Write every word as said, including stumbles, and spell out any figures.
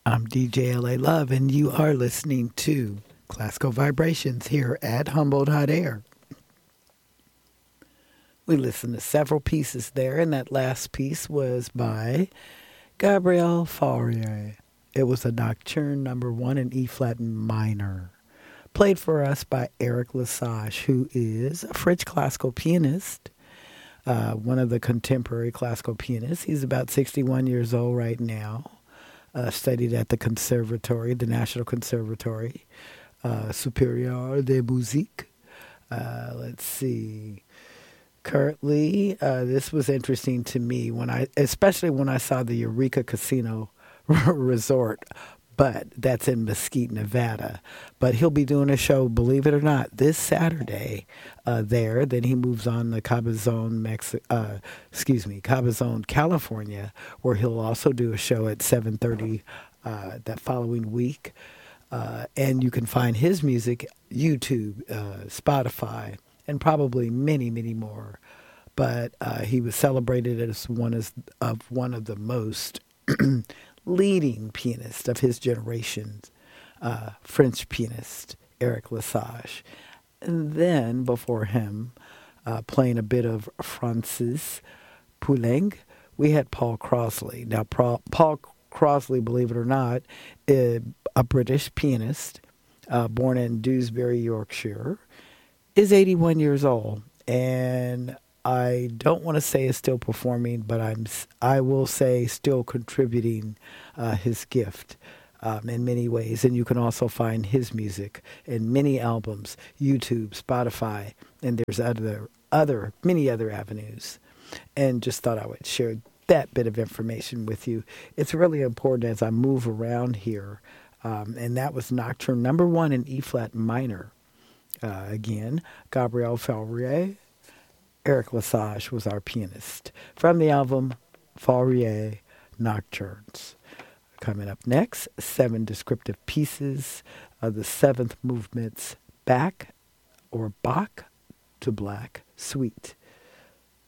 I'm D J L A Love, and you are listening to Classical Vibrations here at Humboldt Hot Air. We listened to several pieces there, and that last piece was by Gabriel Fauré. It was a Nocturne number one in E-flat minor, played for us by Eric Lesage, who is a French classical pianist, uh, one of the contemporary classical pianists. He's about sixty-one years old right now. Uh, studied at the Conservatory, the National Conservatory, uh, Supérieur de Musique. Uh, let's see. Currently, uh, this was interesting to me when I, especially when I saw the Eureka Casino Resort, but that's in Mesquite, Nevada. But he'll be doing a show, believe it or not, this Saturday uh, there. Then he moves on to Cabazon, Mex- uh, excuse me, Cabazon, California, where he'll also do a show at seven thirty uh, that following week. Uh, and you can find his music, YouTube, uh, Spotify, and probably many, many more. But uh, he was celebrated as one as, of one of the most leading pianist of his generation, uh, French pianist Eric Lesage. And then before him, uh, playing a bit of Francis Poulenc, we had Paul Crossley. Now, Paul, Paul Crossley, believe it or not, is a British pianist, uh, born in Dewsbury, Yorkshire, is eighty-one years old, and I don't want to say is still performing, but I'm I will say still contributing uh, his gift um, in many ways. And you can also find his music in many albums, YouTube, Spotify, and there's other other many other avenues. And just thought I would share that bit of information with you. It's really important as I move around here. Um, and that was Nocturne number one in E-flat minor. Uh, again, Gabriel Fauré. Eric Lesage was our pianist from the album Fauré Nocturnes. Coming up next, seven descriptive pieces of the seventh movement's Bach or Bach to Black Suite.